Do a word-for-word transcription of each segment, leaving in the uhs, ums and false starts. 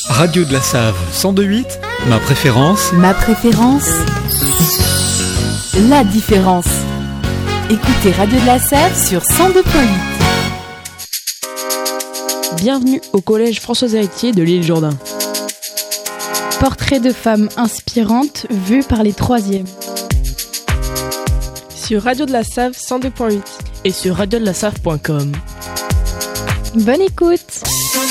Radio de la Save cent deux virgule huit, ma préférence. Ma préférence. La différence. Écoutez Radio de la Save sur cent deux virgule huit. Bienvenue au collège Françoise Héritier de l'île Jourdain. Portrait de femmes inspirantes vues par les troisièmes. Sur Radio de la Save cent deux virgule huit. Et sur radio de la save point com. Bonne écoute.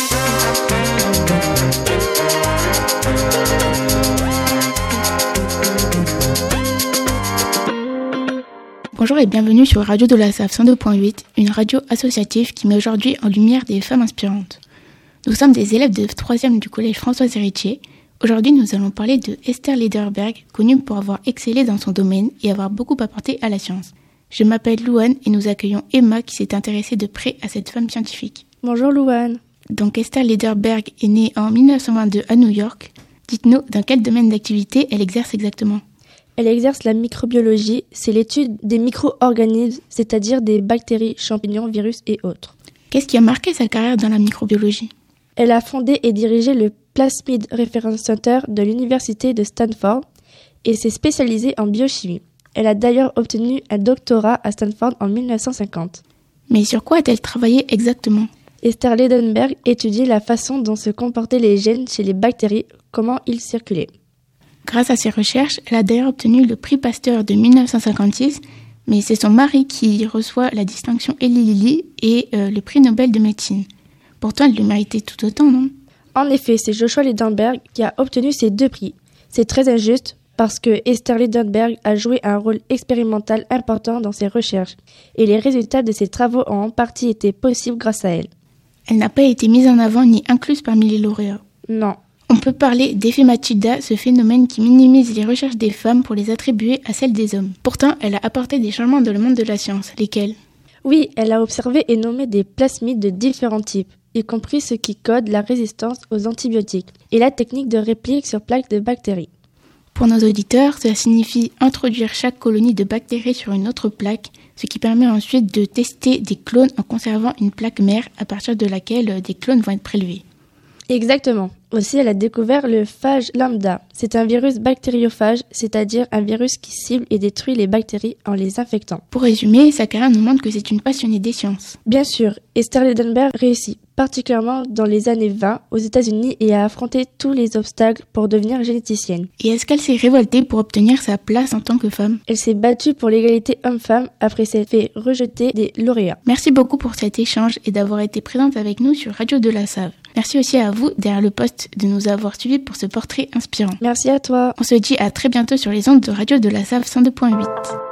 Bonjour et bienvenue sur Radio de la Save cent deux virgule huit, une radio associative qui met aujourd'hui en lumière des femmes inspirantes. Nous sommes des élèves de troisième du collège Françoise Héritier. Aujourd'hui, nous allons parler de Esther Lederberg, connue pour avoir excellé dans son domaine et avoir beaucoup apporté à la science. Je m'appelle Louane et nous accueillons Emma qui s'est intéressée de près à cette femme scientifique. Bonjour Louane. Donc Esther Lederberg est née en dix-neuf cent vingt-deux à New York. Dites-nous, dans quel domaine d'activité elle exerce exactement ? Elle exerce la microbiologie, c'est l'étude des micro-organismes, c'est-à-dire des bactéries, champignons, virus et autres. Qu'est-ce qui a marqué sa carrière dans la microbiologie ? Elle a fondé et dirigé le Plasmid Reference Center de l'université de Stanford et s'est spécialisée en biochimie. Elle a d'ailleurs obtenu un doctorat à Stanford en dix-neuf cent cinquante. Mais sur quoi a-t-elle travaillé exactement ? Esther Lederberg étudiait la façon dont se comportaient les gènes chez les bactéries, comment ils circulaient. Grâce à ses recherches, elle a d'ailleurs obtenu le prix Pasteur de dix-neuf cent cinquante-six, mais c'est son mari qui reçoit la distinction Eli Lilly et euh, le prix Nobel de médecine. Pourtant, elle le méritait tout autant, non ? En effet, c'est Joshua Lederberg qui a obtenu ces deux prix. C'est très injuste parce que Esther Lederberg a joué un rôle expérimental important dans ses recherches et les résultats de ses travaux ont en partie été possibles grâce à elle. Elle n'a pas été mise en avant ni incluse parmi les lauréats. Non. On peut parler d'effet Matilda, ce phénomène qui minimise les recherches des femmes pour les attribuer à celles des hommes. Pourtant, elle a apporté des changements dans le monde de la science. Lesquels ? Oui, elle a observé et nommé des plasmides de différents types, y compris ceux qui codent la résistance aux antibiotiques et la technique de réplique sur plaques de bactéries. Pour nos auditeurs, cela signifie introduire chaque colonie de bactéries sur une autre plaque, ce qui permet ensuite de tester des clones en conservant une plaque mère à partir de laquelle des clones vont être prélevés. Exactement. Aussi, elle a découvert le phage lambda. C'est un virus bactériophage, c'est-à-dire un virus qui cible et détruit les bactéries en les infectant. Pour résumer, sa carrière nous montre que c'est une passionnée des sciences. Bien sûr, Esther Lederberg réussit particulièrement dans les années vingt aux États-Unis et a affronté tous les obstacles pour devenir généticienne. Et est-ce qu'elle s'est révoltée pour obtenir sa place en tant que femme ? Elle s'est battue pour l'égalité homme-femme après s'être fait rejeter des lauréats. Merci beaucoup pour cet échange et d'avoir été présente avec nous sur Radio de la Save. Merci aussi à vous, derrière le poste, de nous avoir suivis pour ce portrait inspirant. Merci à toi. On se dit à très bientôt sur les ondes de Radio de la Save cent deux virgule huit.